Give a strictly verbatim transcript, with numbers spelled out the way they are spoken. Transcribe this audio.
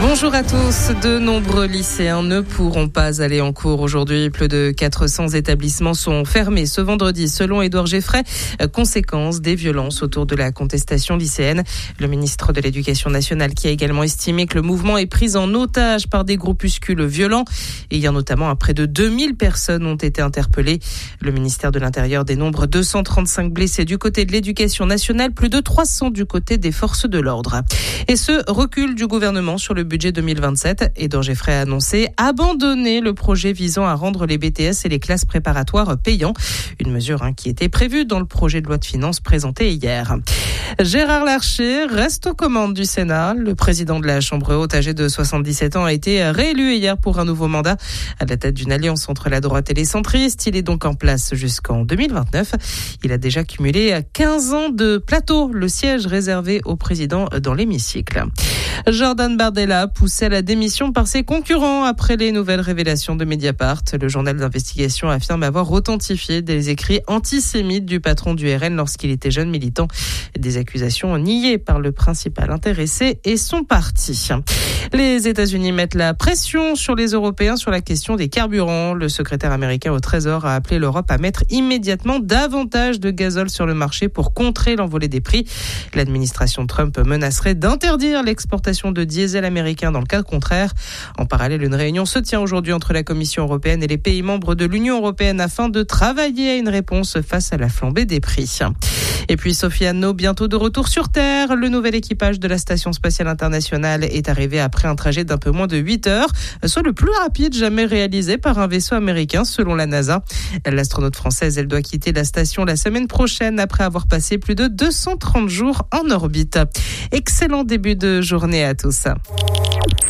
Bonjour à tous. De nombreux lycéens ne pourront pas aller en cours aujourd'hui. Plus de quatre cents établissements sont fermés ce vendredi, selon Édouard Geffray. Conséquence des violences autour de la contestation lycéenne. Le ministre de l'Éducation nationale qui a également estimé que le mouvement est pris en otage par des groupuscules violents. Et hier notamment, près de deux mille personnes ont été interpellées. Le ministère de l'Intérieur dénombre deux cent trente-cinq blessés du côté de l'Éducation nationale, plus de trois cents du côté des forces de l'ordre. Et ce recul du gouvernement sur le budget deux mille vingt-sept, Édouard Geffray a annoncé abandonner le projet visant à rendre les B T S et les classes préparatoires payants. Une mesure hein, qui était prévue dans le projet de loi de finances présenté hier. Gérard Larcher reste aux commandes du Sénat. Le président de la Chambre haute, âgé de soixante-dix-sept ans, a été réélu hier pour un nouveau mandat à la tête d'une alliance entre la droite et les centristes. Il est donc en place jusqu'en deux mille vingt-neuf. Il a déjà cumulé quinze ans de plateau, le siège réservé au président dans l'hémicycle. Jordan Bardella poussé à la démission par ses concurrents après les nouvelles révélations de Mediapart. Le journal d'investigation affirme avoir authentifié des écrits antisémites du patron du R N lorsqu'il était jeune militant. Des accusations niées par le principal intéressé et son parti. Les États-Unis mettent la pression sur les Européens sur la question des carburants. Le secrétaire américain au Trésor a appelé l'Europe à mettre immédiatement davantage de gazole sur le marché pour contrer l'envolée des prix. L'administration Trump menacerait d'interdire l'exportation de diesel américain dans le cas contraire. En parallèle, une réunion se tient aujourd'hui entre la Commission européenne et les pays membres de l'Union européenne afin de travailler à une réponse face à la flambée des prix. Et puis Sophie Anno, bientôt de retour sur Terre. Le nouvel équipage de la Station spatiale internationale est arrivé après un trajet d'un peu moins de huit heures, soit le plus rapide jamais réalisé par un vaisseau américain selon la NASA. L'astronaute française, elle doit quitter la station la semaine prochaine après avoir passé plus de deux cent trente jours en orbite. Excellent début de journée à tous.